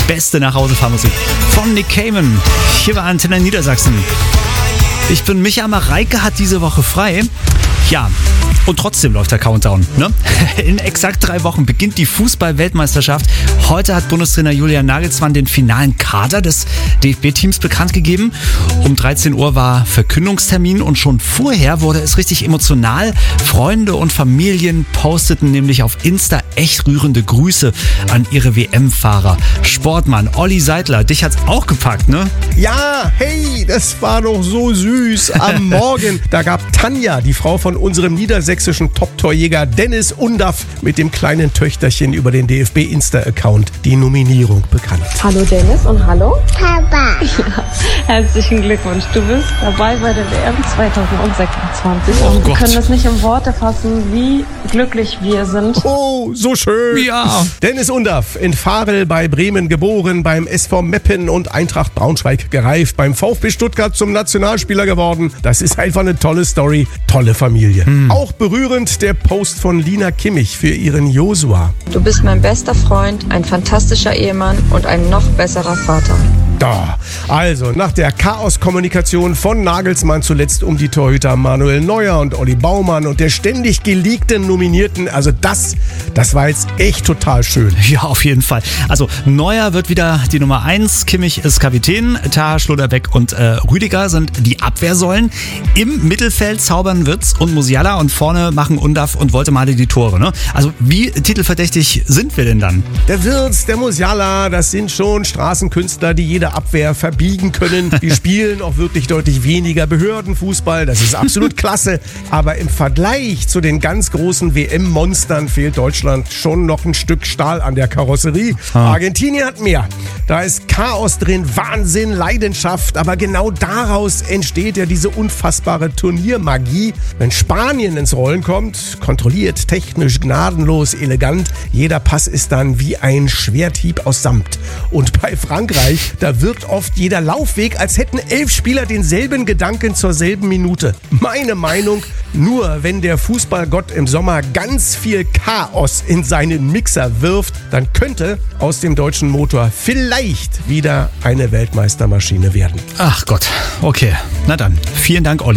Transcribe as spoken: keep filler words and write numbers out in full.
beste Nachhausefahrmusik von Nick Cayman. Hier war Antenne Niedersachsen. Ich bin Micha, Mareike hat diese Woche frei. Ja, und trotzdem läuft der Countdown, ne? In exakt drei Wochen beginnt die Fußball-Weltmeisterschaft. Heute hat Bundestrainer Julian Nagelsmann den finalen Kader des D F B-Teams bekannt gegeben. Um dreizehn Uhr war Verkündungstermin und schon vorher wurde es richtig emotional. Freunde und Familien posteten nämlich auf Insta echt rührende Grüße an ihre W M-Fahrer. Sportmann Olli Seidler, dich hat's auch gepackt, ne? Ja, hey, das war doch so süß. Am Morgen, da gab Tanja, die Frau von unserem niedersächsischen Top-Torjäger Dennis Undaff, mit dem kleinen Töchterchen über den D F B-Insta-Account die Nominierung bekannt. Hallo Dennis und hallo Papa. Ja, herzlichen Glückwunsch. Du bist dabei bei der W M zwanzig sechsundzwanzig. Oh und wir Gott. können das nicht in Worte fassen, wie glücklich wir sind. Oh, so schön. Ja. Dennis Undaff, in Varel bei Bremen geboren, beim S V Meppen und Eintracht Braunschweig gereift, beim VfB Stuttgart zum Nationalspieler geworden. Das ist einfach eine tolle Story, tolle Familie. Hm. Auch berührend der Post von Lina Kimmich für ihren Josua. Du bist mein bester Freund, ein fantastischer Ehemann und ein noch besserer Vater. Da. Also, nach der Chaos-Kommunikation von Nagelsmann zuletzt um die Torhüter Manuel Neuer und Olli Baumann und der ständig geleakten Nominierten, also das, das war jetzt echt total schön. Ja, auf jeden Fall. Also Neuer wird wieder die Nummer eins, Kimmich ist Kapitän, Tah, Schlotterbeck und äh, Rüdiger sind die Abwehrsäulen. Im Mittelfeld zaubern Wirtz und Musiala und vorne machen Undaff und Woltemade die Tore. Ne? Also wie titelverdächtig sind wir denn dann? Der Wirtz, der Musiala, das sind schon Straßenkünstler, die jede Abwehr verbiegen können. Die spielen auch wirklich deutlich weniger Behördenfußball. Das ist absolut klasse. Aber im Vergleich zu den ganz großen W M-Monstern fehlt Deutschland schon noch ein Stück Stahl an der Karosserie. Ah. Argentinien hat mehr. Da ist Chaos drin, Wahnsinn, Leidenschaft. Aber genau daraus entsteht ja diese unfassbare Turniermagie. Wenn Spanien ins Rollen kommt, kontrolliert, technisch, gnadenlos, elegant. Jeder Pass ist dann wie ein Schwerthieb aus Samt. Und bei Frankreich, da wirkt oft jeder Laufweg, als hätten elf Spieler denselben Gedanken zur selben Minute. Meine Meinung, nur wenn der Fußballgott im Sommer ganz viel Chaos in seinen Mixer wirft, dann könnte aus dem deutschen Motor vielleicht wieder eine Weltmeistermaschine werden. Ach Gott, okay. Na dann, vielen Dank, Olli.